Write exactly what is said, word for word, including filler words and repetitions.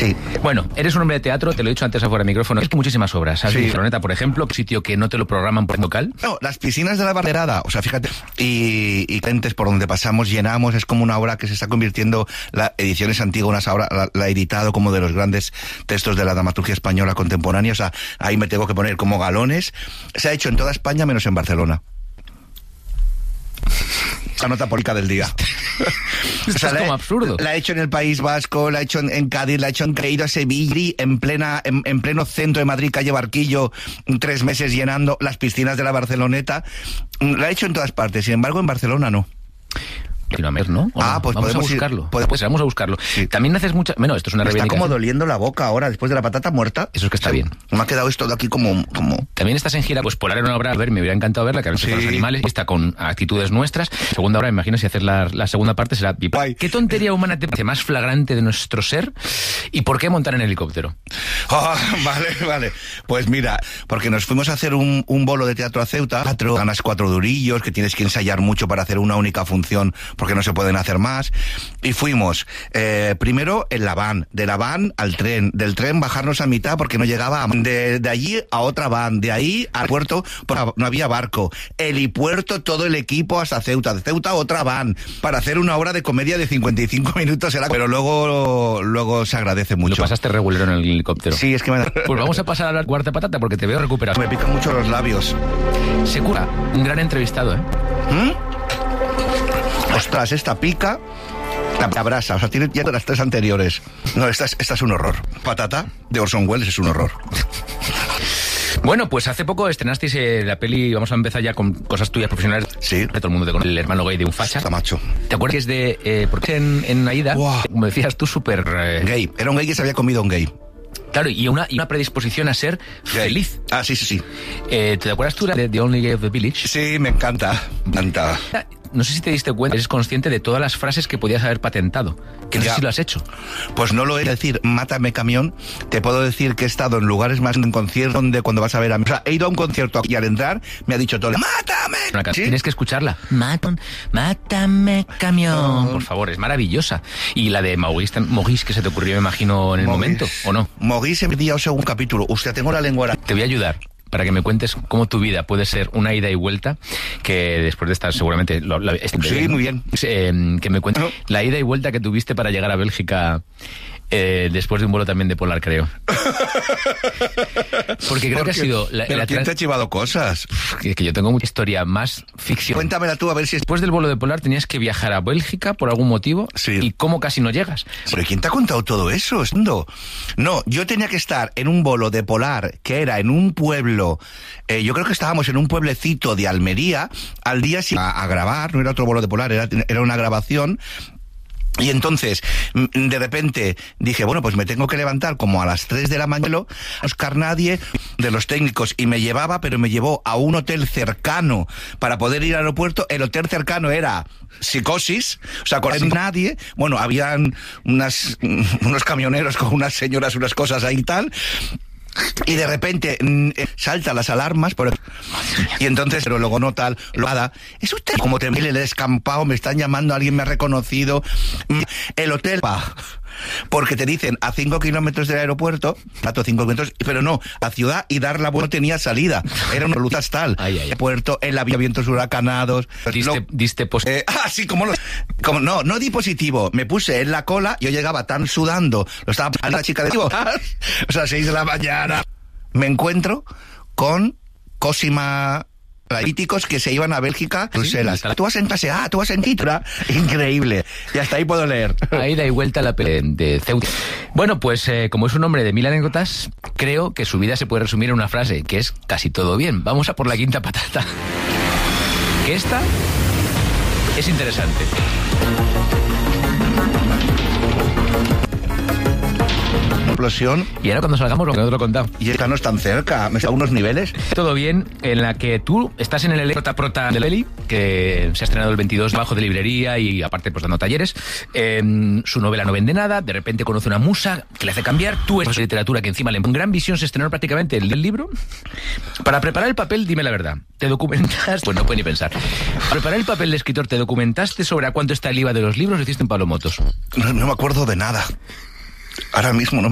Sí. Bueno, eres un hombre de teatro, te lo he dicho antes afuera del micrófono. Es que muchísimas obras. ¿Sabes? Sí. Barceloneta, por ejemplo, sitio que no te lo programan por local. No, las piscinas de la Barberada, o sea, fíjate, y, y lentes por donde pasamos, llenamos, es como una obra que se está convirtiendo, la edición es antigua, una obra, la, la he editado como de los grandes textos de la dramaturgia española contemporánea, o sea, ahí me tengo que poner como galones. Se ha hecho en toda España menos en Barcelona. La nota política del día. Esto o sea, es como la, absurdo. La he hecho en el País Vasco, la he hecho en, en Cádiz, la he hecho en he ido a Sevilla, en plena, en, en pleno centro de Madrid, calle Barquillo, tres meses llenando las piscinas de la Barceloneta. La he hecho en todas partes, sin embargo en Barcelona no. ¿no? Ah, pues vamos a buscarlo. Ir, podemos... Pues vamos a buscarlo. Sí. También haces mucha... Bueno, esto es una Me reivindicación. Está como doliendo la boca ahora, después de la patata muerta. Eso es que está sí. bien. Me ha quedado esto de aquí como... como... También estás en gira, pues Polar era una obra, a ver, me hubiera encantado verla, que a veces sí. Los animales, y está con actitudes nuestras. Segunda obra, me imagino, si haces la, la segunda parte será... Bye. ¿Qué tontería humana te parece más flagrante de nuestro ser? ¿Y por qué montar en helicóptero? Oh, vale, vale. Pues mira, porque nos fuimos a hacer un, un bolo de teatro a Ceuta, cuatro, ganas cuatro durillos, que tienes que ensayar mucho para hacer una única función, porque no se pueden hacer más, y fuimos eh, primero en la van, de la van al tren, del tren bajarnos a mitad porque no llegaba, a, de, de allí a otra van, de ahí al puerto, no había barco, helipuerto, todo el equipo hasta Ceuta, de Ceuta otra van, para hacer una hora de comedia de cincuenta y cinco minutos, era, pero luego luego se agradece mucho. Lo pasaste regulero en el helicóptero. Sí, es que me... Pues vamos a pasar a la cuarta patata porque te veo recuperado. Me pican mucho los labios. Se cura, un gran entrevistado, ¿eh? ¿Mm? Ostras, esta pica, la brasa, o sea, tiene ya las tres anteriores. No, esta es, esta es un horror. Patata de Orson Welles es un horror. Bueno, pues hace poco estrenasteis eh, la peli, vamos a empezar ya con cosas tuyas profesionales. Sí. De todo el mundo, de con el hermano gay de un facha. Está macho. ¿Te acuerdas que es de, eh, porque en, en Aida, wow. Como decías tú, súper... Eh... Gay, era un gay que se había comido un gay. Claro, y una, y una predisposición a ser gay. Feliz. Ah, sí, sí, sí. Eh, ¿Te acuerdas tú de The Only Gay of the Village? Sí, me encanta, me encanta. No sé si te diste cuenta, eres consciente de todas las frases que podías haber patentado. Que no ya. sé si lo has hecho. Pues no lo he decir, mátame camión. Te puedo decir que he estado en lugares más en un concierto donde cuando vas a ver a... O sea, he ido a un concierto y al entrar me ha dicho todo, ¡mátame! ¿Sí? Tienes que escucharla. Mátame, mátame camión. Oh. Por favor, es maravillosa. Y la de Maurice, Maurice que se te ocurrió, me imagino, en el Maurice. momento, ¿o no? Maurice me dio un segundo capítulo. Usted, tengo la lengua... Te voy a ayudar para que me cuentes cómo tu vida puede ser una ida y vuelta, que después de estar seguramente... Lo, lo, sí, bien, muy bien. Eh, que me cuentes no. la ida y vuelta que tuviste para llegar a Bélgica eh, después de un vuelo también de Polar, creo. Porque creo ¿Por que ha sido... La, ¿Pero la quién trans... te ha chivado cosas? Que, que yo tengo mucha historia más ficción. Cuéntamela tú a ver si... Es... Después del vuelo de Polar tenías que viajar a Bélgica por algún motivo. Sí. ¿Y cómo casi no llegas? ¿Pero quién te ha contado todo eso? No, no, yo tenía que estar en un vuelo de Polar que era en un pueblo... Eh, yo creo que estábamos en un pueblecito de Almería al día siguiente a, a grabar, no era otro vuelo de Polar, era, era una grabación. Y entonces, de repente, dije, bueno, pues me tengo que levantar como a las tres de la mañana, no buscar nadie de los técnicos, y me llevaba, pero me llevó a un hotel cercano para poder ir al aeropuerto. El hotel cercano era Psicosis, o sea, con nadie. Bueno, habían unas, unos camioneros con unas señoras, unas cosas ahí y tal. Y de repente saltan las alarmas por... y entonces, pero luego no tal, lo nada. Es usted como te el descampado, me están llamando, alguien me ha reconocido. El hotel va, porque te dicen a cinco kilómetros del aeropuerto, dato cinco kilómetros, pero no, a ciudad, y dar la vuelta no tenía salida. Era una luz tal. Ay, ay, ay. Puerto, el avión, vientos huracanados. Diste, lo, diste positivo. Eh, ah, sí, como los... Como, no, no di positivo. Me puse en la cola, yo llegaba tan sudando, lo estaba a la chica de... O sea, seis de la mañana. Me encuentro con Cosima... paralíticos que se iban a Bélgica, Bruselas. ¿Sí? Tú vas en clase A, tú vas en Titra. Increíble. Y hasta ahí puedo leer. Ahí da y vuelta la peli de Ceuta. Bueno, pues eh, como es un hombre de mil anécdotas, creo que su vida se puede resumir en una frase, que es casi todo bien. Vamos a por la quinta patata. Que esta es interesante. Explosión. Y ahora cuando salgamos lo que no te lo he contado. Y esta no es tan cerca, me está a unos niveles. Todo bien, en la que tú estás en el elenco prota prota de Leli, que se ha estrenado el veintidós bajo de librería y aparte pues dando talleres. Eh, su novela no vende nada, de repente conoce una musa que le hace cambiar. Tú es literatura que encima le con gran visión se estrenó prácticamente el, el libro. Para preparar el papel, dime la verdad, ¿te documentaste? Pues no puede ni pensar. Para preparar el papel de escritor, ¿te documentaste sobre a cuánto está el I V A de los libros o hiciste en Pablo Motos? No, no me acuerdo de nada. Ahora mismo no